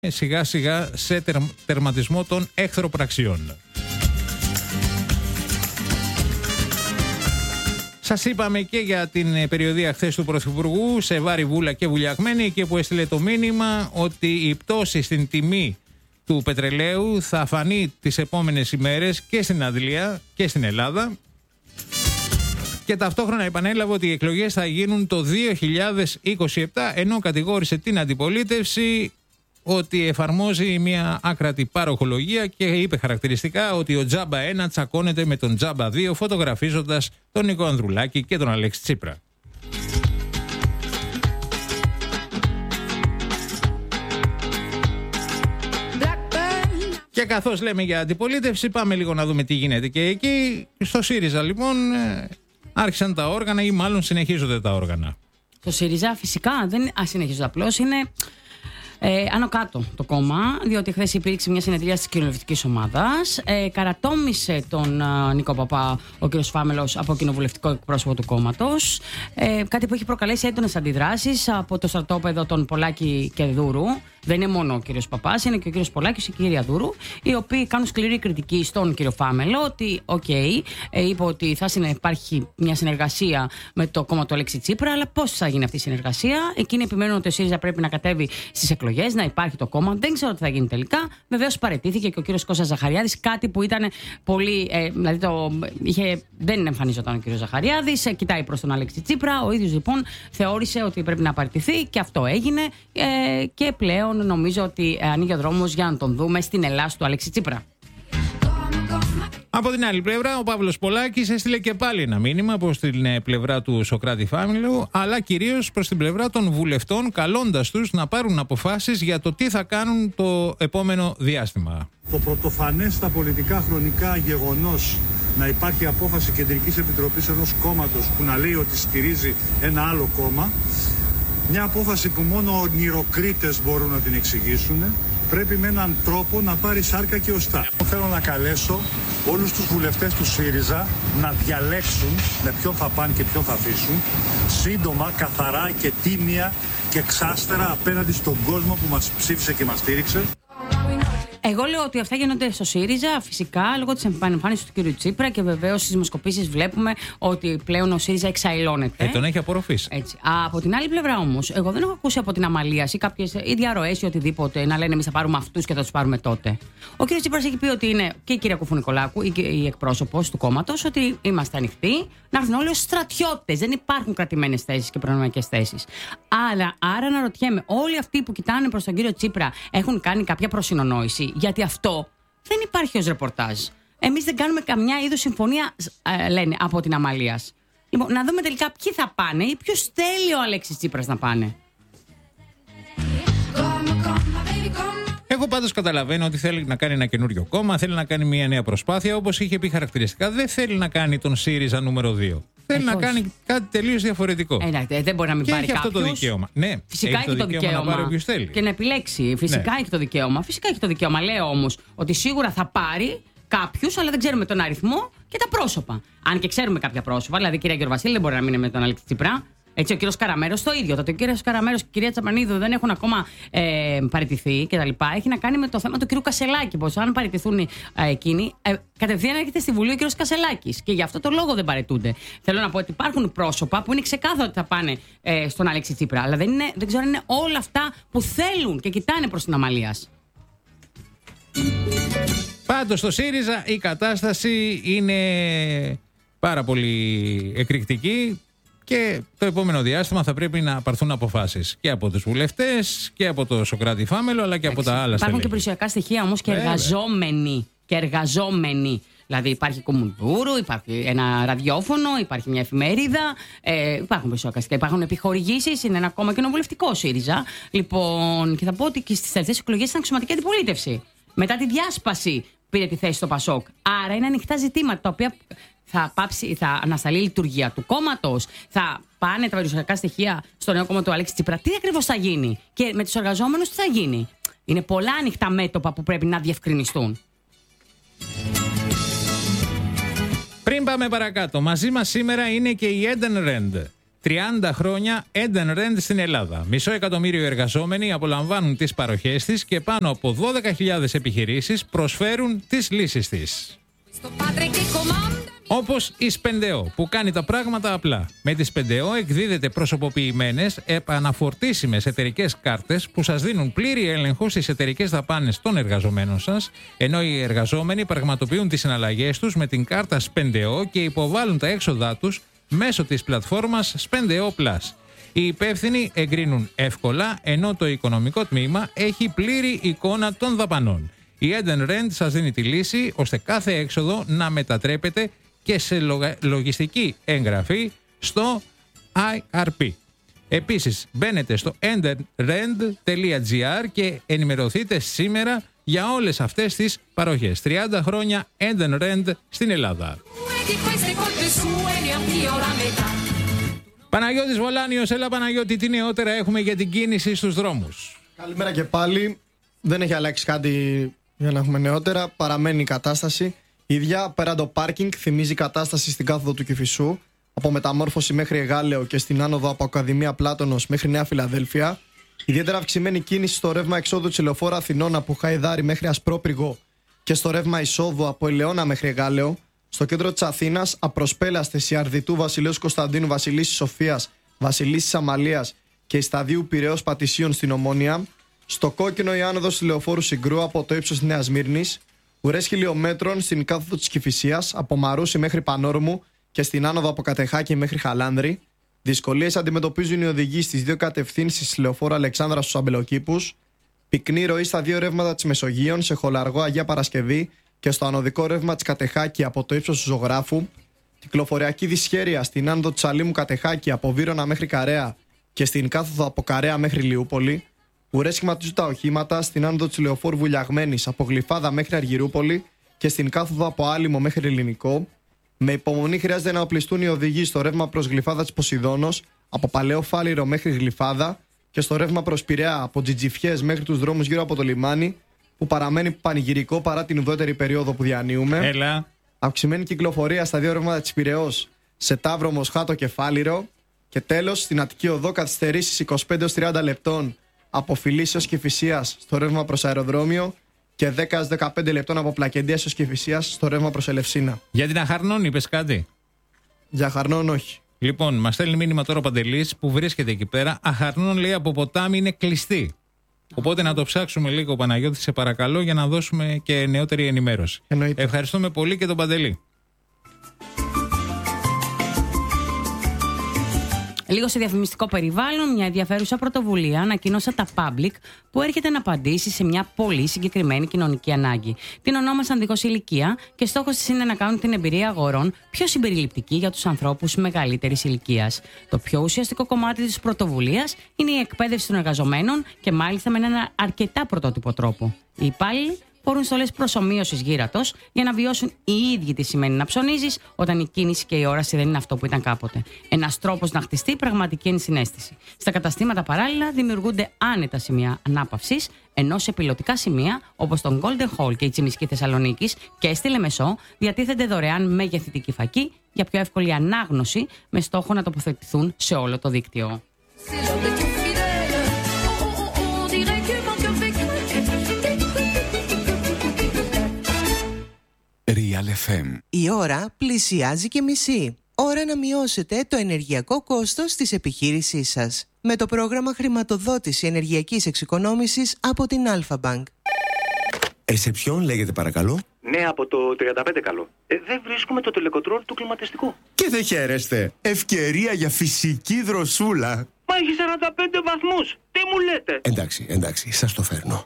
σιγά σιγά σε τερματισμό των εχθροπραξιών. Σας είπαμε και για την περιοδεία χθες του Πρωθυπουργού σε Βάρη, Βούλα και Βουλιαγμένη, εκεί που έστειλε το μήνυμα ότι η πτώση στην τιμή του πετρελαίου θα φανεί τις επόμενες ημέρες και στην Αντλία και στην Ελλάδα. Και ταυτόχρονα επανέλαβε ότι οι εκλογές θα γίνουν το 2027, ενώ κατηγόρησε την αντιπολίτευση ότι εφαρμόζει μια άκρατη παροχολογία και είπε χαρακτηριστικά ότι ο Τζάμπα 1 τσακώνεται με τον Τζάμπα 2, φωτογραφίζοντας τον Νίκο Ανδρουλάκη και τον Αλέξη Τσίπρα. Και καθώς λέμε για αντιπολίτευση, πάμε λίγο να δούμε τι γίνεται και εκεί. Στο ΣΥΡΙΖΑ λοιπόν άρχισαν τα όργανα ή μάλλον συνεχίζονται τα όργανα. Στο ΣΥΡΙΖΑ φυσικά δεν συνεχίζονται, απλώς είναι άνω κάτω το κόμμα, διότι χθες υπήρξε μια συνεδρία της κοινοβουλευτικής ομάδας. Καρατόμησε τον Νίκο Παπά ο κ. Φάμελος από κοινοβουλευτικό εκπρόσωπο του κόμματος. Κάτι που έχει προκαλέσει έντονες αντιδράσεις από το στρατόπεδο των Πολάκη και Δούρου. Δεν είναι μόνο ο κ. Παπάς, είναι και ο κ. Πολάκης και η κυρία Δούρου, οι οποίοι κάνουν σκληρή κριτική στον κ. Φάμελο ότι, είπε ότι θα υπάρχει μια συνεργασία με το κόμμα του Αλέξη Τσίπρα, αλλά πώς θα γίνει αυτή η συνεργασία. Εκείνοι επιμένουν ότι ο ΣΥΡΙΖΑ πρέπει να κατέβει στις εκλογές, να υπάρχει το κόμμα. Δεν ξέρω τι θα γίνει τελικά. Βεβαίως παραιτήθηκε και ο κ. Κώστας Ζαχαριάδης, κάτι που ήταν πολύ. Δηλαδή δεν εμφανίζονταν ο κ. Ζαχαριάδης, κοιτάει προς τον Αλέξη Τσίπρα. Ο ίδιος λοιπόν θεώρησε ότι πρέπει να παραιτηθεί και αυτό έγινε. Και πλέον νομίζω ότι ανοίγει ο δρόμος για να τον δούμε στην Ελλάδα του Αλέξη Τσίπρα. Από την άλλη πλευρά, ο Παύλος Πολάκης έστειλε και πάλι ένα μήνυμα προς την πλευρά του Σωκράτη Φάμελου, αλλά κυρίως προς την πλευρά των βουλευτών, καλώντας τους να πάρουν αποφάσεις για το τι θα κάνουν το επόμενο διάστημα. Το πρωτοφανές στα πολιτικά χρονικά γεγονός να υπάρχει απόφαση Κεντρικής Επιτροπής ενός κόμματος που να λέει ότι στηρίζει ένα άλλο κόμμα, μια απόφαση που μόνο ονειροκρίτες μπορούν να την εξηγήσουν, πρέπει με έναν τρόπο να πάρει σάρκα και οστά. Θέλω να καλέσω όλους τους βουλευτές του ΣΥΡΙΖΑ να διαλέξουν με ποιον θα πάνε και ποιον θα αφήσουν, σύντομα, καθαρά και τίμια και ξάστερα απέναντι στον κόσμο που μας ψήφισε και μας στήριξε. Εγώ λέω ότι αυτά γίνονται στο ΣΥΡΙΖΑ φυσικά λόγω της εμφάνισης του κ. Τσίπρα και βεβαίως στις δημοσκοπήσεις βλέπουμε ότι πλέον ο ΣΥΡΙΖΑ εξαηλώνεται. Τον έχει απορροφήσει. Έτσι. Από την άλλη πλευρά όμως, εγώ δεν έχω ακούσει από την Αμαλίας ή κάποιες διαρροές ή οτιδήποτε να λένε εμείς θα πάρουμε αυτούς και θα τους πάρουμε τότε. Ο κ. Τσίπρας έχει πει ότι είναι και η κυρία Κουφού-Νικολάκου, η εκπρόσωπος του κόμματος, ότι είμαστε ανοιχτοί να έρθουν όλοι ως στρατιώτες. Δεν υπάρχουν κρατημένες θέσεις και προνομιακές θέσεις. Άρα αναρωτιέμαι, όλοι αυτοί που κοιτάνε προς τον κύριο Τσίπρα έχουν κάνει κάποια προσυνονόηση. Γιατί αυτό δεν υπάρχει ως ρεπορτάζ. Εμείς δεν κάνουμε καμιά είδους συμφωνία, λένε, από την Αμαλίας. Λοιπόν, να δούμε τελικά ποιοι θα πάνε ή ποιος θέλει ο Αλέξης Τσίπρας να πάνε. Εγώ πάντως καταλαβαίνω ότι θέλει να κάνει ένα καινούριο κόμμα, θέλει να κάνει μια νέα προσπάθεια, όπως είχε πει χαρακτηριστικά. Δεν θέλει να κάνει τον ΣΥΡΙΖΑ νούμερο 2. Θέλει να κάνει κάτι τελείως διαφορετικό. Δεν μπορεί να μην και πάρει έχει κάποιος. Αυτό το δικαίωμα. Ναι, φυσικά έχει το δικαίωμα να πάρει όποιος θέλει. Και να επιλέξει. Φυσικά έχει το δικαίωμα. Φυσικά έχει το δικαίωμα. Λέω όμως ότι σίγουρα θα πάρει κάποιους, αλλά δεν ξέρουμε τον αριθμό και τα πρόσωπα. Αν και ξέρουμε κάποια πρόσωπα, δηλαδή η κυρία Γεωργιοβασίλη δεν μπορεί να μείνει με τον Αλέξη Τσίπρα. Έτσι, ο κύριος Καραμέρος το ίδιο. Τότε ο κύριος Καραμέρος και η κυρία Τσαπανίδου δεν έχουν ακόμα παραιτηθεί κτλ. Έχει να κάνει με το θέμα του κύριου Κασελάκη. Πως αν παραιτηθούν εκείνοι, κατευθείαν έρχεται στη Βουλή ο κύριος Κασελάκης. Και γι' αυτό το λόγο δεν παραιτούνται. Θέλω να πω ότι υπάρχουν πρόσωπα που είναι ξεκάθαρο ότι θα πάνε στον Αλέξη Τσίπρα. Αλλά δεν ξέρω αν είναι όλα αυτά που θέλουν και κοιτάνε προς την Αμαλίας. Πάντως στο ΣΥΡΙΖΑ η κατάσταση είναι πάρα πολύ εκρηκτική. Και το επόμενο διάστημα θα πρέπει να πάρθουν αποφάσεις και από τους βουλευτές και από το Σωκράτη Φάμελο, αλλά και από τα άλλα στελέχη. Υπάρχουν και περιουσιακά στοιχεία όμως και εργαζόμενοι. Δηλαδή υπάρχει Κομμουνδούρου, υπάρχει ένα ραδιόφωνο, υπάρχει μια εφημερίδα, υπάρχουν περιουσιακά στοιχεία, υπάρχουν επιχορηγήσεις, είναι ένα κόμμα κοινοβουλευτικό ΣΥΡΙΖΑ. Λοιπόν, και θα πω ότι και στις τελευταίες εκλογές ήταν αξιωματική αντιπολίτευση. Μετά τη διάσπαση πήρε τη θέση στο ΠΑΣΟΚ. Άρα είναι ανοιχτά ζητήματα τα οποία θα ανασταλεί η λειτουργία του κόμματος, θα πάνε τα περιουσιακά στοιχεία στο νέο κόμμα του Αλέξη Τσίπρα. Τι ακριβώς θα γίνει και με τους εργαζόμενους τι θα γίνει. Είναι πολλά ανοιχτά μέτωπα που πρέπει να διευκρινιστούν. Πριν πάμε παρακάτω, μαζί μας σήμερα είναι και η Eden Rand. 30 χρόνια Eden Rent στην Ελλάδα. 500.000 εργαζόμενοι απολαμβάνουν τις παροχές της και πάνω από 12.000 επιχειρήσεις προσφέρουν τις λύσεις της. Όπως η Σπεντεό, που κάνει τα πράγματα απλά. Με τη Σπεντεό εκδίδετε προσωποποιημένες, επαναφορτήσιμες εταιρικές κάρτες που σας δίνουν πλήρη έλεγχο στις εταιρικές δαπάνες των εργαζομένων σας, ενώ οι εργαζόμενοι πραγματοποιούν τις συναλλαγές τους με την κάρτα Σπεντεό και υποβάλλουν τα έξοδά τους μέσω της πλατφόρμας Spendeo Plus. Οι υπεύθυνοι εγκρίνουν εύκολα, ενώ το οικονομικό τμήμα έχει πλήρη εικόνα των δαπανών. Η Eden Rent σας δίνει τη λύση ώστε κάθε έξοδο να μετατρέπεται και σε λογιστική εγγραφή στο IRP. Επίσης, μπαίνετε στο edenrent.gr και ενημερωθείτε σήμερα για όλες αυτές τις παροχές. 30 χρόνια Eden Rent στην Ελλάδα. Παναγιώτης Βολάνιος, έλα Παναγιώτη, τι νεότερα έχουμε για την κίνηση στους δρόμους? Καλημέρα και πάλι. Δεν έχει αλλάξει κάτι για να έχουμε νεότερα. Παραμένει η κατάσταση ίδια. Πέραν το πάρκινγκ, θυμίζει η κατάσταση στην κάθοδο του Κηφισού, από Μεταμόρφωση μέχρι Εγάλεο και στην άνοδο από Ακαδημία Πλάτωνος μέχρι Νέα Φιλαδέλφια. Ιδιαίτερα αυξημένη κίνηση στο ρεύμα εξόδου της Λεωφόρου Αθηνών από Χαϊδάρη μέχρι Ασπρόπυργο και στο ρεύμα εισόδου από Ελαιώνα μέχρι Εγάλεο. Στο κέντρο της Αθήνας, απροσπέλαστες η Αρδιτού, Βασιλέως Κωνσταντίνου, Βασιλίσσης Σοφίας, Βασιλίσσης Αμαλίας και η Σταδίου Πειραιώς Πατησίων στην Ομόνια. Στο κόκκινο η άνοδος της Λεωφόρου Συγκρού από το ύψος της Νέας Μύρνης. Ουρές χιλιομέτρων στην κάθοδο της Κηφισίας από Μαρούσι μέχρι Πανόρμου και στην άνοδο από Κατεχάκη μέχρι Χαλάνδρη. Δυσκολίες αντιμετωπίζουν οι οδηγοί στις δύο κατευθύνσεις της Λεωφόρου Αλεξάνδρας στους Αμπελοκήπους. Πυκνή ροή στα δύο ρεύματα της Μεσογείων, σε Χολαργό Αγία Παρασκευή και στο ανωδικό ρεύμα της Κατεχάκη από το ύψος του Ζωγράφου. Κυκλοφοριακή δυσχέρεια στην άνοδο της Αλήμου Κατεχάκη από Βύρωνα μέχρι Καρέα και στην κάθοδο από Καρέα μέχρι Λιούπολη. Ουρές σχηματίζουν τα οχήματα στην άνοδο της Λεωφόρου Βουλιαγμένης από Γλυφάδα μέχρι Αργυρούπολη και στην κάθοδο από Άλυμο μέχρι Ελληνικό. Με υπομονή χρειάζεται να οπλιστούν οι οδηγοί στο ρεύμα προς Γλυφάδα της Ποσειδώνος από Παλαιό Φάληρο μέχρι Γλυφάδα και στο ρεύμα προς Πειραιά από Τζιτζιφιές μέχρι τους δρόμους γύρω από το λιμάνι, που παραμένει πανηγυρικό παρά την ουδέτερη περίοδο που διανύουμε. Έλα. Αυξημένη κυκλοφορία στα δύο ρεύματα της Πειραιώς σε Ταύρο, Μοσχάτο και Φάληρο. Και τέλος, στην Αττική Οδό καθυστερήσεις 25-30 λεπτών από Φιλίσσης έως Κηφισίας στο ρεύμα προς αεροδρόμιο και 10-15 λεπτών από Πλακεντίας έως Κηφισίας στο ρεύμα προς Ελευσίνα. Για την Αχαρνών είπες κάτι? Για Αχαρνών όχι. Λοιπόν, μας στέλνει μήνυμα τώρα ο Παντελής που βρίσκεται εκεί πέρα. Αχαρνών, λέει, από ποτάμι είναι κλειστή. Οπότε να το ψάξουμε λίγο, Παναγιώτη, σε παρακαλώ, για να δώσουμε και νεότερη ενημέρωση. Εννοείται. Ευχαριστούμε πολύ και τον Παντελή. Λίγο σε διαφημιστικό περιβάλλον, μια ενδιαφέρουσα πρωτοβουλία ανακοίνωσε τα Public που έρχεται να απαντήσει σε μια πολύ συγκεκριμένη κοινωνική ανάγκη. Την ονόμασαν δίχως ηλικία και στόχος της είναι να κάνουν την εμπειρία αγορών πιο συμπεριληπτική για τους ανθρώπους μεγαλύτερης ηλικίας. Το πιο ουσιαστικό κομμάτι της πρωτοβουλίας είναι η εκπαίδευση των εργαζομένων και μάλιστα με έναν αρκετά πρωτότυπο τρόπο. Οι υπάλληλοι φορούν στολές προσομοίωσης γύρατος για να βιώσουν οι ίδιοι τι σημαίνει να ψωνίζεις όταν η κίνηση και η όραση δεν είναι αυτό που ήταν κάποτε. Ένας τρόπος να χτιστεί πραγματική ενσυναίσθηση. Στα καταστήματα παράλληλα δημιουργούνται άνετα σημεία ανάπαυσης, ενώ σε πιλωτικά σημεία όπως τον Golden Hall και η Τσιμισκή Θεσσαλονίκης και στη Λεμεσό διατίθενται δωρεάν μεγεθυντική φακή για πιο εύκολη ανάγνωση με στόχο να τοποθετηθούν σε όλο το δίκτυο. Real FM. Η ώρα πλησιάζει και μισή. Ώρα να μειώσετε το ενεργειακό κόστος της επιχείρησής σας με το πρόγραμμα χρηματοδότηση ενεργειακής εξοικονόμησης από την Alpha Bank. Ρεσεψιόν λέγεται παρακαλώ. Ναι, από το 35 καλό. Δεν βρίσκουμε το τελεκοτρόλ του κλιματιστικού. Και δεν χαίρεστε. Ευκαιρία για φυσική δροσούλα. Μα έχει 45 βαθμούς. Τι μου λέτε? Εντάξει, σας το φέρνω.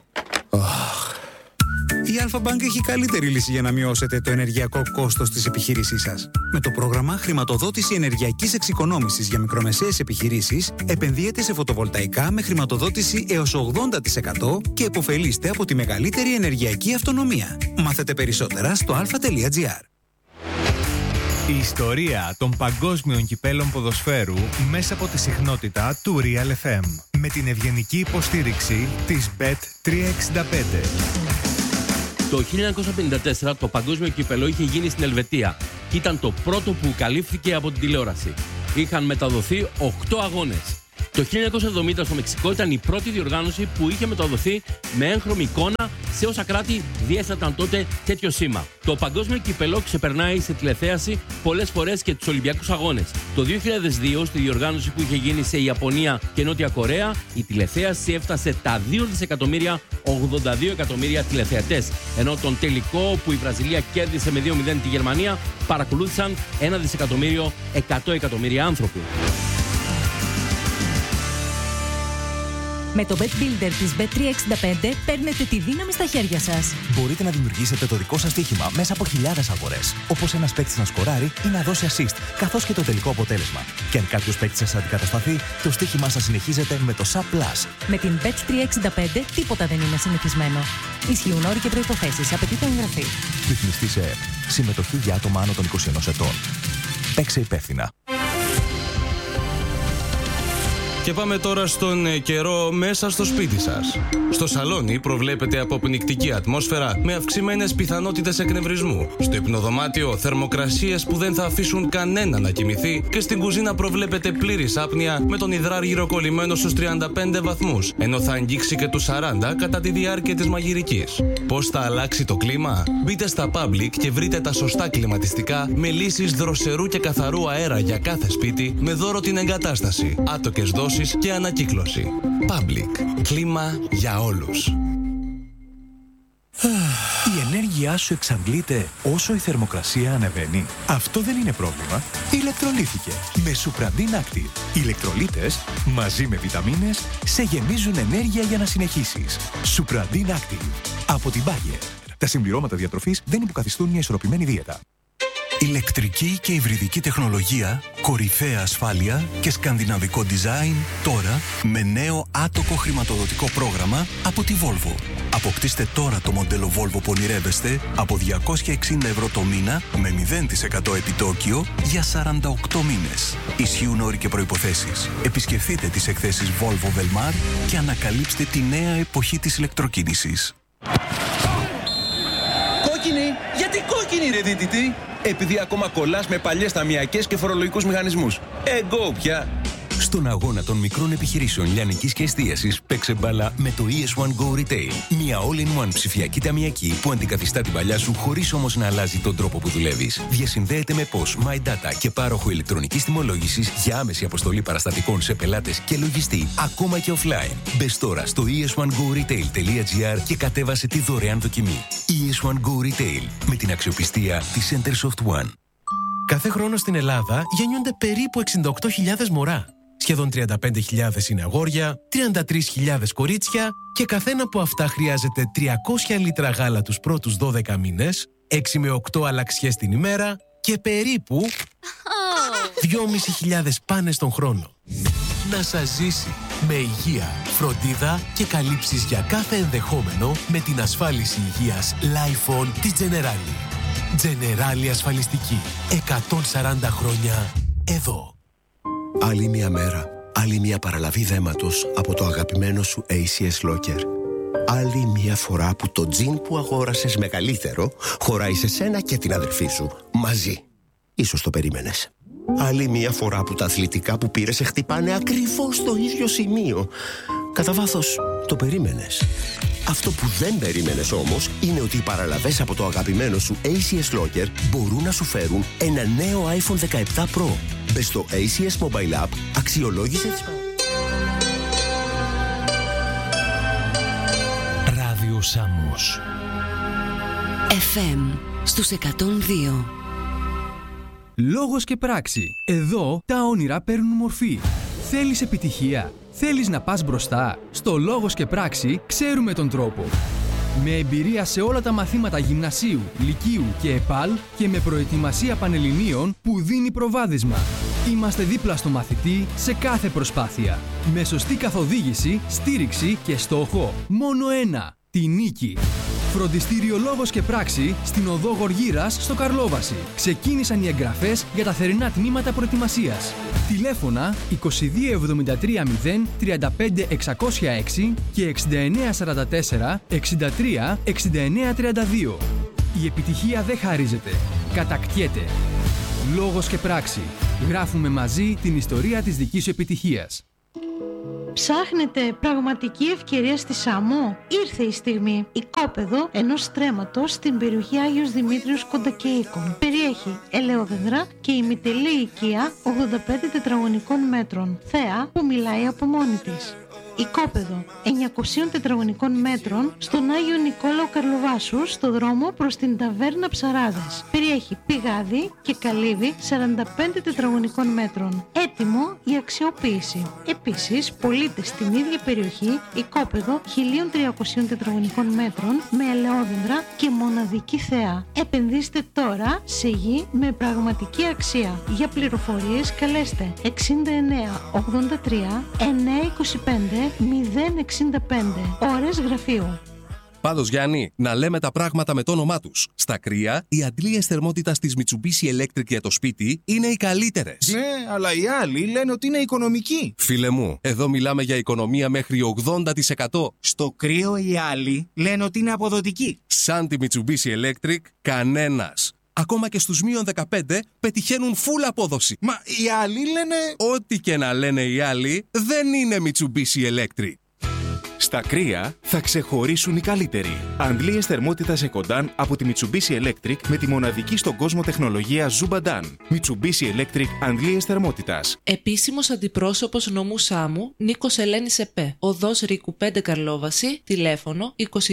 Η Alpha Bank έχει καλύτερη λύση για να μειώσετε το ενεργειακό κόστος της επιχείρησής σας. Με το πρόγραμμα χρηματοδότηση ενεργειακής εξοικονόμησης για μικρομεσαίες επιχειρήσεις, επενδύετε σε φωτοβολταϊκά με χρηματοδότηση έως 80% και επωφελείστε από τη μεγαλύτερη ενεργειακή αυτονομία. Μάθετε περισσότερα στο alpha.gr. Η ιστορία των παγκόσμιων κυπέλων ποδοσφαίρου μέσα από τη συχνότητα του Real FM. Με την ευγενική υποστήριξη της Bet365. Το 1954 το παγκόσμιο κύπελο είχε γίνει στην Ελβετία και ήταν το πρώτο που καλύφθηκε από την τηλεόραση. είχαν μεταδοθεί 8 αγώνες. Το 1970 στο Μεξικό ήταν η πρώτη διοργάνωση που είχε μεταδοθεί με έγχρωμη εικόνα σε όσα κράτη διέσταταν τότε τέτοιο σήμα. Το παγκόσμιο κύπελο ξεπερνάει σε τηλεθέαση πολλές φορές και τους Ολυμπιακούς Αγώνες. Το 2002, στη διοργάνωση που είχε γίνει σε Ιαπωνία και Νότια Κορέα, η τηλεθέαση έφτασε τα 2.082 εκατομμύρια τηλεθεατές. Ενώ τον τελικό που η Βραζιλία κέρδισε με 2-0 τη Γερμανία παρακολούθησαν 1.100.000 εκατομμύρια άνθρωποι. Με το Bet Builder της Bet365 παίρνετε τη δύναμη στα χέρια σας. Μπορείτε να δημιουργήσετε το δικό σας στοίχημα μέσα από χιλιάδες αγορές. Όπως ένας παίκτης να σκοράρει ή να δώσει assist, καθώς και το τελικό αποτέλεσμα. Και αν κάποιος παίκτης σας αντικατασταθεί, το στοίχημά σας συνεχίζεται με το Sub Plus. Με την Bet365 τίποτα δεν είναι συνηθισμένο. Ισχύουν όροι και προϋποθέσεις. Απαιτείται εγγραφή. Ρυθμιστή σε ΕΕΠ. Συμμετοχή για άτομα άνω των 21 ετών. Παίξε υπεύθυνα. Και πάμε τώρα στον καιρό μέσα στο σπίτι σας. Στο σαλόνι προβλέπεται αποπνικτική ατμόσφαιρα με αυξημένες πιθανότητες εκνευρισμού. Στο υπνοδωμάτιο θερμοκρασίες που δεν θα αφήσουν κανένα να κοιμηθεί και στην κουζίνα προβλέπεται πλήρης άπνοια με τον υδράργυρο κολλημένο στους 35 βαθμούς, ενώ θα αγγίξει και τους 40 κατά τη διάρκεια της μαγειρικής. Πώς θα αλλάξει το κλίμα? Μπείτε στα Public και βρείτε τα σωστά κλιματιστικά με λύσεις δροσερού και καθαρού αέρα για κάθε σπίτι με δώρο την εγκατάσταση, άτοκες δόσεις και ανακύκλωση. Public. Κλίμα για όλους. Η ενέργειά σου εξαντλείται όσο η θερμοκρασία ανεβαίνει. Αυτό δεν είναι πρόβλημα. Ηλεκτρολύθηκε με Supradin Active. Οι ηλεκτρολίτες μαζί με βιταμίνες σε γεμίζουν ενέργεια για να συνεχίσεις. Supradin Active. Από την Bayer. Τα συμπληρώματα διατροφής δεν υποκαθιστούν μια ισορροπημένη δίαιτα. Ηλεκτρική και υβριδική τεχνολογία, κορυφαία ασφάλεια και σκανδιναβικό design τώρα με νέο άτοκο χρηματοδοτικό πρόγραμμα από τη Volvo. Αποκτήστε τώρα το μοντέλο Volvo που ονειρεύεστε από 260 ευρώ το μήνα με 0% επιτόκιο για 48 μήνες. Ισχύουν όροι και προϋποθέσεις. Επισκεφτείτε τις εκθέσεις Volvo Velmar και ανακαλύψτε τη νέα εποχή της ηλεκτροκίνησης. Κόκκινη! Γιατί κόκκινη ρε δίτητη? Επειδή ακόμα κολλάς με παλιές ταμιακές και φορολογικούς μηχανισμούς. Εγώ πια! Στον αγώνα των μικρών επιχειρήσεων λιανικής και εστίασης, παίξε μπάλα με το ES1 Go Retail. Μια all-in-one ψηφιακή ταμιακή που αντικαθιστά την παλιά σου χωρίς όμως να αλλάζει τον τρόπο που δουλεύεις. Διασυνδέεται με POS, My Data και πάροχο ηλεκτρονικής τιμολόγησης για άμεση αποστολή παραστατικών σε πελάτες και λογιστή, ακόμα και offline. Μπες τώρα στο es1goretail.gr και κατέβασε τη δωρεάν δοκιμή. ES1 Go Retail με την αξιοπιστία της Centersoft One. Κάθε χρόνο στην Ελλάδα γεννιούνται περίπου 68.000 μωρά. Σχεδόν 35.000 είναι αγόρια, 33.000 κορίτσια και καθένα από αυτά χρειάζεται 300 λίτρα γάλα τους πρώτους 12 μήνες, 6 με 8 αλλαξιές την ημέρα και περίπου 2.500 πάνες τον χρόνο. Να σας ζήσει με υγεία, φροντίδα και καλύψεις για κάθε ενδεχόμενο με την ασφάλιση υγείας Lifeon της Generali. Generali ασφαλιστική. 140 χρόνια εδώ. Άλλη μια μέρα, άλλη μια παραλαβή δέματος από το αγαπημένο σου ACS Locker. Άλλη μια φορά που το τζιν που αγόρασες μεγαλύτερο χωράει σε σένα και την αδερφή σου μαζί. Ίσως το περίμενες. Άλλη μια φορά που τα αθλητικά που πήρες σε χτυπάνε ακριβώς στο ίδιο σημείο. Κατά βάθος το περίμενες. Αυτό που δεν περίμενες όμως είναι ότι οι παραλαβές από το αγαπημένο σου ACS Locker μπορούν να σου φέρουν ένα νέο iPhone 17 Pro. Μπες στο ACS Mobile App, αξιολόγησε τις... Ράδιο Σάμος FM στους 102. Λόγος και πράξη. Εδώ τα όνειρα παίρνουν μορφή. Θέλεις επιτυχία? Θέλεις να πας μπροστά? Στο Λόγος και Πράξη ξέρουμε τον τρόπο. Με εμπειρία σε όλα τα μαθήματα γυμνασίου, λυκείου και ΕΠΑΛ και με προετοιμασία πανελληνίων που δίνει προβάδισμα. Είμαστε δίπλα στο μαθητή σε κάθε προσπάθεια. Με σωστή καθοδήγηση, στήριξη και στόχο μόνο ένα, τη νίκη. Φροντιστήριο Λόγος και Πράξη στην οδό Γοργύρας στο Καρλόβαση. Ξεκίνησαν οι εγγραφές για τα θερινά τμήματα προετοιμασίας. Τηλέφωνα 2273 0 35 606 και 6944 63 69 32. Η επιτυχία δεν χαρίζεται, κατακτιέται. Λόγος και Πράξη. Γράφουμε μαζί την ιστορία της δικής σου επιτυχίας. Ψάχνετε πραγματική ευκαιρία στη Σάμο? Ήρθε η στιγμή. Οικόπεδο ενός στρέμματος στην περιοχή Άγιος Δημήτριος Κοντακεΐκων. Περιέχει ελαιόδεντρα και ημιτελή οικία 85 τετραγωνικών μέτρων. Θέα που μιλάει από μόνη της. Οικόπεδο 900 τετραγωνικών μέτρων στον Άγιο Νικόλαο Καρλοβάσου, στο δρόμο προς την ταβέρνα Ψαράδας. Περιέχει πηγάδι και καλύβι 45 τετραγωνικών μέτρων. Έτοιμο η αξιοποίηση. Επίσης, πωλείται στην ίδια περιοχή οικόπεδο 1300 τετραγωνικών μέτρων με ελαιόδεντρα και μοναδική θέα. Επενδύστε τώρα σε γη με πραγματική αξία. Για πληροφορίες καλέστε 69 83 925 065. Ώρες γραφείου. Πάντως, Γιάννη, να λέμε τα πράγματα με το όνομά τους. Στα κρύα, οι αντλίες θερμότητας της Mitsubishi Electric για το σπίτι είναι οι καλύτερες. Ναι, αλλά οι άλλοι λένε ότι είναι οικονομικοί. Φίλε μου, εδώ μιλάμε για οικονομία μέχρι 80%. Στο κρύο οι άλλοι λένε ότι είναι αποδοτικοί. Σαν τη Mitsubishi Electric, κανένας. Ακόμα και στους μείον 15 πετυχαίνουν full απόδοση. Μα οι άλλοι λένε... Ό,τι και να λένε οι άλλοι, δεν είναι Mitsubishi Electric. Στα κρύα θα ξεχωρίσουν οι καλύτεροι. Αντλίες θερμότητας Ecodan από τη Mitsubishi Electric με τη μοναδική στον κόσμο τεχνολογία Zubadan. Mitsubishi Electric αντλίες θερμότητας. Επίσημος αντιπρόσωπος νομού Σάμου, Νίκος Ελένης ΕΠΕ. Οδός Ρίκου 5 Καρλόβαση, τηλέφωνο 2273 0 89 450.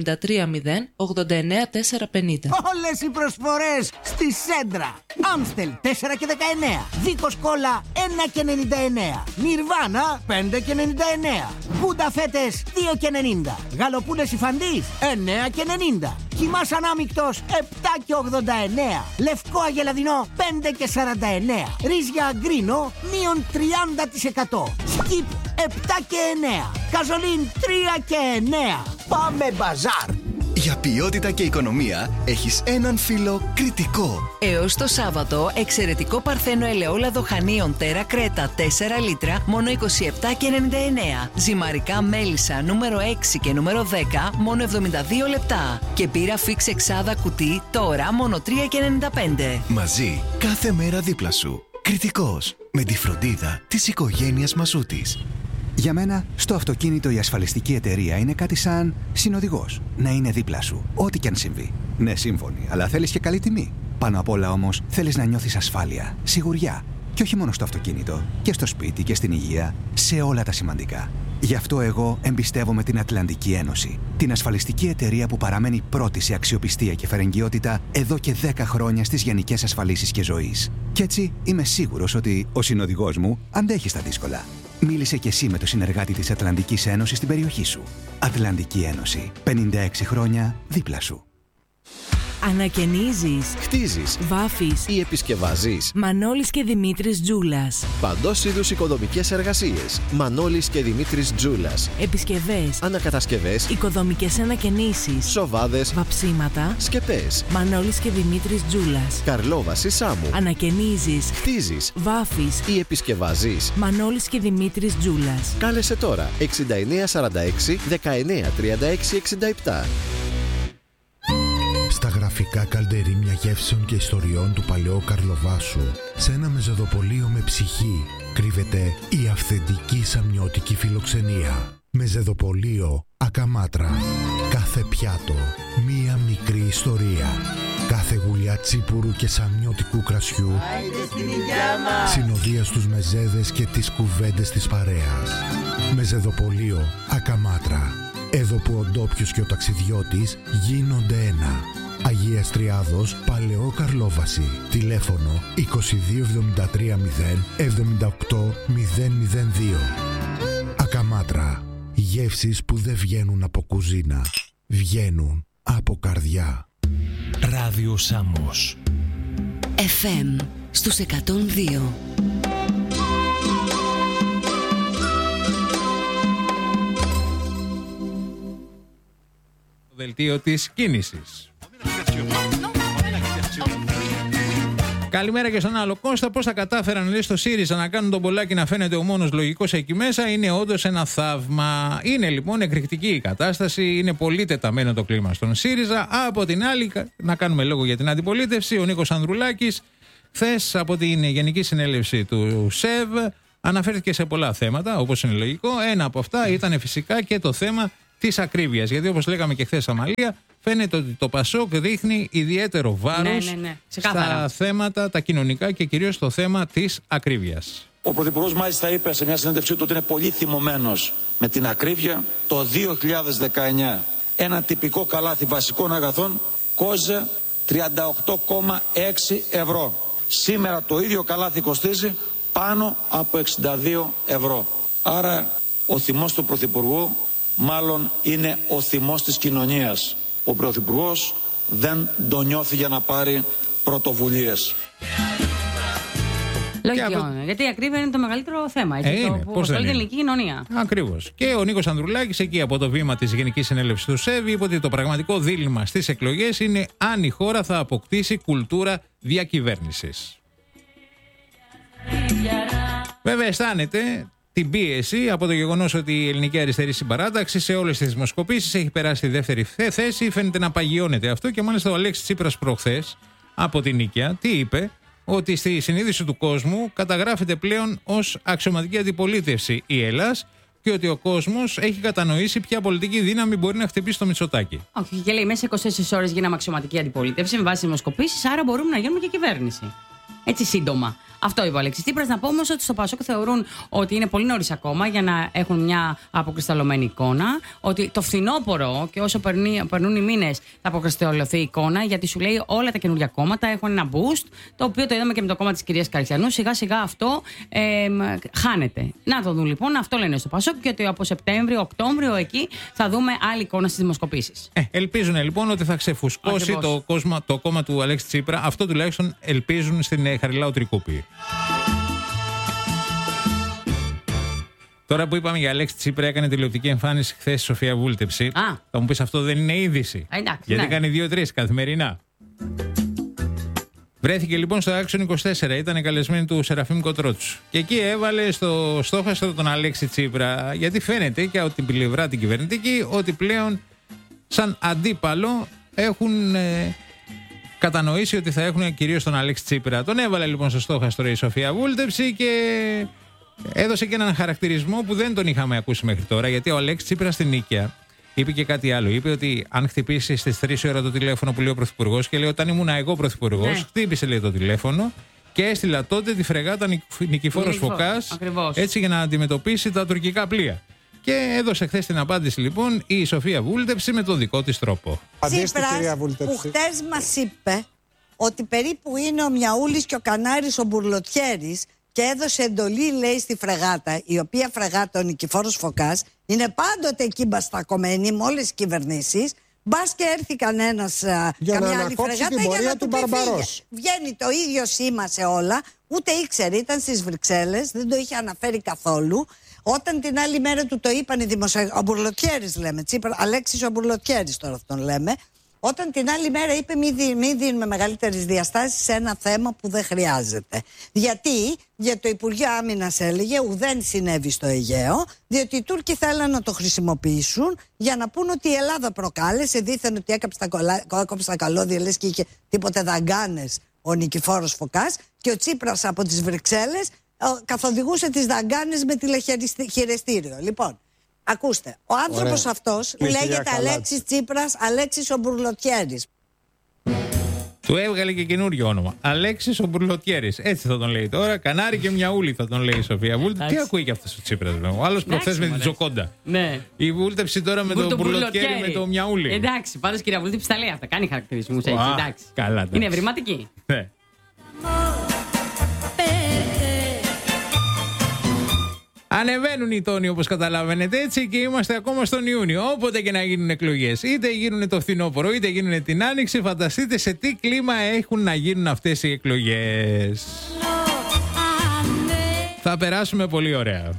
Όλες οι προσφορές στη Σέντρα. Άμστελ 4 και 19. Δίκος Κόλλα 1 και 99. Νιρβάνα 5 και 99. Μπούντα φέτες 2 και 90. Γαλοπούλες υφαντής 9 και 90. Χυμάς ανάμεικτος 7 και 89. Λευκό αγελαδινό 5 και 49. Ρύζια αγκρίνο μείον 30%. Σκιπ 7 και 9. Καζολίν 3 και 9. Πάμε μπαζάρ. Για ποιότητα και οικονομία έχεις έναν φίλο Κρητικό. Έως το Σάββατο, εξαιρετικό παρθένο ελαιόλαδο χανίων Τέρα Κρέτα 4 λίτρα, μόνο 27 και 99. Ζυμαρικά μέλισσα νούμερο 6 και νούμερο 10, μόνο 72 λεπτά. Και μπύρα φίξ εξάδα κουτί, τώρα μόνο 3 και 95. Μαζί, κάθε μέρα δίπλα σου. Κρητικός, με τη φροντίδα της οικογένειας Μασούτης. Για μένα, στο αυτοκίνητο η ασφαλιστική εταιρεία είναι κάτι σαν συνοδηγός. Να είναι δίπλα σου, ό,τι και αν συμβεί. Ναι, σύμφωνοι, αλλά θέλεις και καλή τιμή. Πάνω απ' όλα όμως, θέλεις να νιώθεις ασφάλεια, σιγουριά. Και όχι μόνο στο αυτοκίνητο, και στο σπίτι και στην υγεία, σε όλα τα σημαντικά. Γι' αυτό εγώ εμπιστεύομαι την Ατλαντική Ένωση. Την ασφαλιστική εταιρεία που παραμένει πρώτη σε αξιοπιστία και φερεγγιότητα εδώ και 10 χρόνια στις γενικές ασφαλίσεις και ζωής. Κι έτσι είμαι σίγουρος ότι ο συνοδηγός μου αντέχει στα δύσκολα. Μίλησε κι εσύ με το συνεργάτη της Ατλαντικής Ένωσης στην περιοχή σου. Ατλαντική Ένωση. 56 χρόνια δίπλα σου. Ανακαινίζεις, χτίζεις, βάφεις ή επισκευάζεις. Μανώλης και Δημήτρης Τζούλας. Παντός είδους οικοδομικές εργασίες. Μανώλης και Δημήτρης Τζούλας. Επισκευές, ανακατασκευές, οικοδομικές ανακαινήσεις, σοβάδες, βαψίματα, σκεπές. Μανώλης και Δημήτρης Τζούλας. Καρλόβαση Σάμου. Ανακαινίζεις, χτίζεις, βάφεις ή επισκευάζεις. Μανώλης και Δημήτρης Τζούλας. Κάλεσε τώρα 6946 1936 67. Στα γραφικά καλντερίμια γεύσεων και ιστοριών του παλαιού Καρλοβάσου, σε ένα μεζεδοπολείο με ψυχή, κρύβεται η αυθεντική σαμιώτικη φιλοξενία. Μεζεδοπολείο Ακαμάτρα. Κάθε πιάτο, μία μικρή ιστορία. Κάθε γουλιά τσίπουρου και σαμιώτικου κρασιού, συνοδεία στους μεζέδες και τις κουβέντες της παρέας. Μεζεδοπολείο Ακαμάτρα. Εδώ που ο ντόπιος και ο ταξιδιώτης γίνονται ένα. Αγίας Τριάδος, Παλαιό Καρλόβαση. Τηλέφωνο 2273 0 78 002. Ακαμάτρα. Γεύσεις που δεν βγαίνουν από κουζίνα. Βγαίνουν από καρδιά. Ράδιο Σάμος. FM στους 102. Δελτίο της κίνησης. Καλημέρα και στον άλλο Κώστα. Πώς θα κατάφεραν, λέει, στο ΣΥΡΙΖΑ να κάνουν τον Πολάκη να φαίνεται ο μόνος λογικός εκεί μέσα? Είναι όντως ένα θαύμα. Είναι λοιπόν εκρηκτική η κατάσταση. Είναι πολύ τεταμένο το κλίμα στον ΣΥΡΙΖΑ. Από την άλλη, να κάνουμε λόγο για την αντιπολίτευση. Ο Νίκος Ανδρουλάκης Χθες από την Γενική Συνέλευση του ΣΕΒ αναφέρθηκε σε πολλά θέματα, όπως είναι λογικό. Ένα από αυτά ήταν φυσικά και το θέμα της ακρίβειας. Γιατί όπως λέγαμε και χθες, Αμαλία, φαίνεται ότι το ΠΑΣΟΚ δείχνει ιδιαίτερο βάρος στα θέματα τα κοινωνικά και κυρίως στο θέμα της ακρίβειας. Ο Πρωθυπουργός μάλιστα είπε σε μια συνέντευξή του ότι είναι πολύ θυμωμένος με την ακρίβεια. Το 2019 ένα τυπικό καλάθι βασικών αγαθών κόζε 38,6 ευρώ. Σήμερα το ίδιο καλάθι κοστίζει πάνω από 62 ευρώ. Άρα ο θυμός του Πρωθυπουργού μάλλον είναι ο θυμός της κοινωνίας. Ο Πρωθυπουργός δεν τον νιώθει για να πάρει πρωτοβουλίες. Λογικό, γιατί η ακρίβεια είναι το μεγαλύτερο θέμα. Έτσι, είναι, που απασχολεί την ελληνική κοινωνία. Ακριβώς. Και ο Νίκος Ανδρουλάκης, εκεί από το βήμα της Γενικής Συνέλευσης του ΣΕΒ, είπε ότι το πραγματικό δίλημμα στις εκλογές είναι αν η χώρα θα αποκτήσει κουλτούρα διακυβέρνησης. Βέβαια, αισθάνεται την πίεση από το γεγονός ότι η ελληνική αριστερή συμπαράταξη σε όλες τις δημοσκοπήσεις έχει περάσει τη δεύτερη θέση. Φαίνεται να παγιώνεται αυτό και μάλιστα ο Αλέξης Τσίπρας προχθές από την Νίκαια τι είπε? Ότι στη συνείδηση του κόσμου καταγράφεται πλέον ως αξιωματική αντιπολίτευση η Ελλάς και ότι ο κόσμος έχει κατανοήσει ποια πολιτική δύναμη μπορεί να χτυπήσει το Μητσοτάκη. Όχι, και λέει μέσα σε 24 ώρες γίναμε αξιωματική αντιπολίτευση με βάση δημοσκοπήσεις, άρα μπορούμε να γίνουμε και κυβέρνηση. Έτσι σύντομα. Αυτό είπε ο Αλέξης Τσίπρας. Να πω όμως ότι στο ΠΑΣΟΚ θεωρούν ότι είναι πολύ νωρίς ακόμα για να έχουν μια αποκρισταλωμένη εικόνα. Ότι το φθινόπωρο και όσο περνούν οι μήνες θα αποκρισταλωθεί η εικόνα, γιατί σου λέει όλα τα καινούργια κόμματα έχουν ένα boost, το οποίο το είδαμε και με το κόμμα της κυρίας Καριστιανού. Σιγά σιγά αυτό χάνεται. Να το δουν λοιπόν, αυτό λένε στο ΠΑΣΟΚ και ότι από Σεπτέμβριο, Οκτώβριο εκεί θα δούμε άλλη εικόνα στις δημοσκοπήσεις. Ελπίζουν λοιπόν ότι θα ξεφουσκώσει το κόμμα του Αλέξη Τσίπρα. Αυτό τουλάχιστον ελπίζουν στην Χαριλάου Τρικούπη. Τώρα που είπαμε για Αλέξη Τσίπρα, έκανε τηλεοπτική εμφάνιση χθες η Σοφία Βούλτεψη. Θα μου πεις αυτό δεν είναι είδηση? Εντάξει, γιατί κάνει 2-3 καθημερινά. Βρέθηκε λοιπόν στο Action 24, ήταν καλεσμένη του Σεραφείμ Κοτρότσου. Και εκεί έβαλε στο στόχαστρο τον Αλέξη Τσίπρα, γιατί φαίνεται και από την πλευρά την κυβερνητική ότι πλέον σαν αντίπαλο έχουν κατανοήσει ότι θα έχουν κυρίως τον Αλέξη Τσίπρα. Τον έβαλε λοιπόν στο στόχαστρο η Σοφία Βούλτεψη και έδωσε και έναν χαρακτηρισμό που δεν τον είχαμε ακούσει μέχρι τώρα, γιατί ο Αλέξης Τσίπρας στην Νίκαια είπε και κάτι άλλο. Είπε ότι αν χτυπήσει στις 3 ώρα το τηλέφωνο που λέει ο Πρωθυπουργός, και λέει όταν ήμουν εγώ Πρωθυπουργός, χτύπησε λέει το τηλέφωνο και έστειλα τότε τη φρεγάτα Νικηφόρος Φωκάς, έτσι για να αντιμετωπίσει τα τουρκικά πλοία. Και έδωσε χθες την απάντηση λοιπόν η Σοφία Βούλτεψη με τον δικό της τρόπο. Τσίπρας που χτες μας είπε ότι περίπου είναι ο Μιαούλης και ο Κανάρης ο Μπουρλοτιέρης και έδωσε εντολή λέει στη φρεγάτα, η οποία φρεγάτα ο Νικηφόρος Φωκάς είναι πάντοτε εκεί μπαστακωμένη με όλες τις κυβερνήσεις. Μπας και έρθει κανένας, καμιά άλλη φρεγάτα για να του πει φύγε. Βγαίνει το ίδιο σήμα σε όλα, ούτε ήξερε, ήταν στις Βρυξέλλες, δεν το είχε αναφέρει καθόλου. Όταν την άλλη μέρα του το είπαν οι δημοσιογράφοι, ο Μπουρλοτιέρης λέμε, Τσίπρα, Αλέξης ο Μπουρλοτιέρης τώρα αυτόν λέμε, όταν την άλλη μέρα είπε μην δίνουμε μεγαλύτερες διαστάσεις σε ένα θέμα που δεν χρειάζεται. Γιατί το Υπουργείο Άμυνας έλεγε ουδέν συνέβη στο Αιγαίο, διότι οι Τούρκοι θέλαν να το χρησιμοποιήσουν για να πούν ότι η Ελλάδα προκάλεσε, δήθεν ότι έκοψε τα καλώδια, λες και είχε τίποτε δαγκάνες ο Νικηφόρος Φωκάς και ο Τσίπρας από τις Βρυξέλλες καθοδηγούσε τις δαγκάνες με τηλεχειρεστήριο. Λοιπόν, ακούστε, ο άνθρωπος αυτός που λέγεται Αλέξης Τσίπρας, Αλέξης ο Μπουρλοτιέρης. Του έβγαλε και καινούριο όνομα. Αλέξης ο Μπουρλοτιέρης. Έτσι θα τον λέει τώρα. Κανάρι και Μιαούλη θα τον λέει η Σοφία Βούλτεψη. Τι ακούει και αυτός ο Τσίπρας, βέβαια. Ο άλλος προχθές με την Τζοκόντα. Ναι. Η Βούλτεψη τώρα με τον Μπουρλοτιέρη με το Μιαούλη. Εντάξει, πάντως κυρία Βούλτεψη τα λέει αυτά. Κάνει χαρακτηρισμούς έτσι. Εντάξει. Καλά, είναι ευρηματική. Ναι. Ανεβαίνουν οι τόνοι όπως καταλαβαίνετε έτσι και είμαστε ακόμα στον Ιούνιο. Όποτε και να γίνουν εκλογές, είτε γίνουν το φθινόπωρο είτε γίνουν την Άνοιξη, φανταστείτε σε τι κλίμα έχουν να γίνουν αυτές οι εκλογές. Θα περάσουμε πολύ ωραία.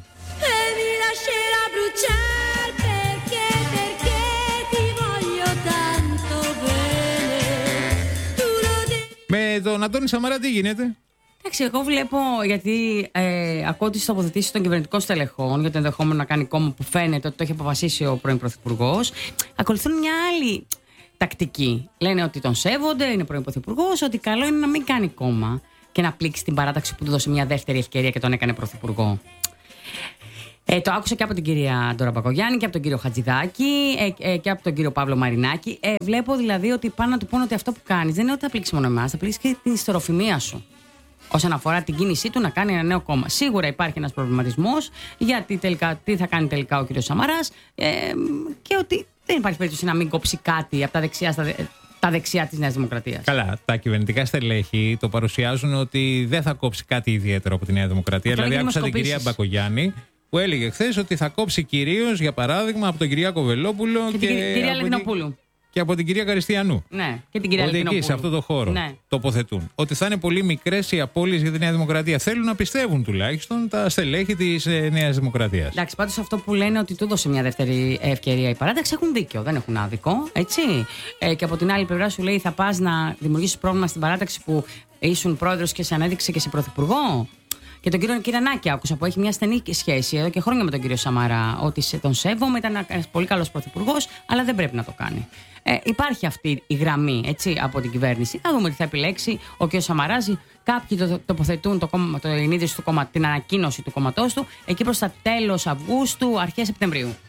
Με τον Αντώνη Σαμαρά τι γίνεται? Εντάξει, εγώ βλέπω, γιατί ακούω τις τοποθετήσεις των κυβερνητικών στελεχών για το ενδεχόμενο να κάνει κόμμα που φαίνεται ότι το έχει αποφασίσει ο πρώην Πρωθυπουργός. Ακολουθούν μια άλλη τακτική. Λένε ότι τον σέβονται, είναι πρώην Πρωθυπουργός, ότι καλό είναι να μην κάνει κόμμα. και να πλήξει την παράταξη που του δώσε μια δεύτερη ευκαιρία και τον έκανε πρωθυπουργό. Το άκουσα και από την κυρία Ντόρα Μπακογιάννη και από τον κύριο Χατζηδάκη και από τον κύριο Παύλο Μαρινάκη. Βλέπω δηλαδή ότι πάνε να του πούνε ότι αυτό που κάνεις δεν είναι ότι θα πλήξει μόνο εμάς, θα πλήξει και την ιστεροφημία σου. Όσον αφορά την κίνησή του να κάνει ένα νέο κόμμα. Σίγουρα υπάρχει ένας προβληματισμός γιατί τελικά, τι θα κάνει τελικά ο κύριος Σαμαράς και ότι δεν υπάρχει περίπτωση να μην κόψει κάτι από τα δεξιά της Νέας Δημοκρατίας. Καλά, τα κυβερνητικά στελέχη το παρουσιάζουν ότι δεν θα κόψει κάτι ιδιαίτερο από τη Νέα Δημοκρατία. Δηλαδή, άκουσα την κυρία Μπακογιάννη που έλεγε χθες ότι θα κόψει κυρίως, για παράδειγμα, από τον Κυριάκο Βελόπουλο και την κυρία Λεγνοπούλου. Και από την κυρία Καριστιανού. Ναι, και την κυρία Λεγνοπούλου. Ότι εκεί, σε αυτό το χώρο, ναι, τοποθετούν. Ότι θα είναι πολύ μικρές οι απώλειες για τη Νέα Δημοκρατία. Θέλουν να πιστεύουν τουλάχιστον τα στελέχη της Νέας Δημοκρατίας. Εντάξει, πάντως αυτό που λένε ότι του έδωσε μια δεύτερη ευκαιρία η παράταξη έχουν δίκιο, δεν έχουν άδικο. Έτσι. Και από την άλλη πλευρά σου λέει θα πας να δημιουργήσεις πρόβλημα στην παράταξη που ήσουν πρόεδρος και σε ανέδειξε και σε πρωθυπουργό. Και τον κύριο Κυρανάκη άκουσα που έχει μια στενή σχέση εδώ και χρόνια με τον κύριο Σαμαρά. Ότι τον σέβομαι, ήταν ένας πολύ καλός πρωθυπουργός, αλλά δεν πρέπει να το κάνει. Υπάρχει αυτή η γραμμή, έτσι, από την κυβέρνηση. Θα δούμε τι θα επιλέξει ο κ. Σαμαράς. Κάποιοι τοποθετούν την ανακοίνωση του κόμματός του εκεί προς τα τέλος Αυγούστου, αρχές Σεπτεμβρίου.